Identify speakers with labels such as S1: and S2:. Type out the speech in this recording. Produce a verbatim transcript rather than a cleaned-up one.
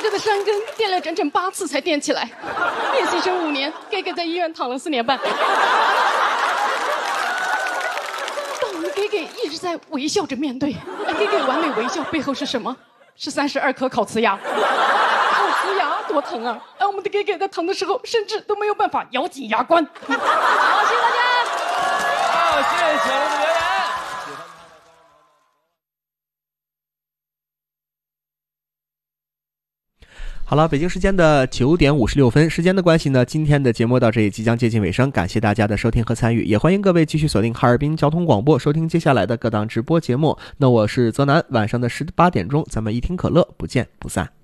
S1: 着的山根垫了整整八次才垫起来，练习生五年，给给在医院躺了四年半。但我们给给一直在微笑着面对，给给完美微笑背后是什么？是三十二颗烤瓷牙。烤瓷牙多疼啊！哎，我们的给给在疼的时候，甚至都没有办法咬紧牙关。好，谢谢大家。
S2: 好，谢谢我们的留言。好了，北京时间的九点五十六分，时间的关系呢，今天的节目到这里即将接近尾声，感谢大家的收听和参与，也欢迎各位继续锁定哈尔滨交通广播，收听接下来的各档直播节目。那我是泽南，晚上的十八点钟，咱们一听可乐，不见不散。